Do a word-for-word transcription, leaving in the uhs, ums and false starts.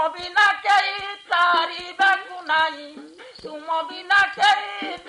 bɛ na kɛ i tari bɛ kun na ye, suman bɛ na kɛ i